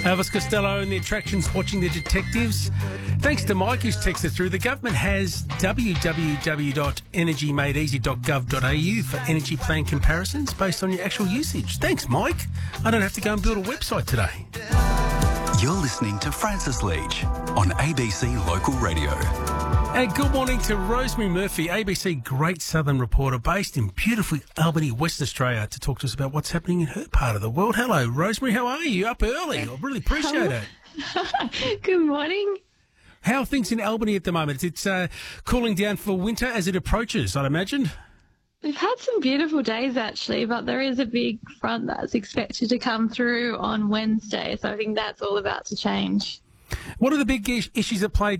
Elvis Costello and the attractions watching the detectives. Thanks to Mike who's texted through. The government has www.energymadeeasy.gov.au for energy plan comparisons based on your actual usage. Thanks, Mike. I don't have to go and build a website today. You're listening to Francis Leach on ABC Local Radio. And good morning to Rosemary Murphy, ABC Great Southern reporter based in beautiful Albany, Western Australia, to talk to us about what's happening in her part of the world. Hello, Rosemary. How are you? Up early. I really appreciate it. Good morning. How are things in Albany at the moment? It's cooling down for winter as it approaches, I'd imagine. We've had some beautiful days, actually, but there is a big front that's expected to come through on Wednesday, so I think that's all about to change. What are the big issues at play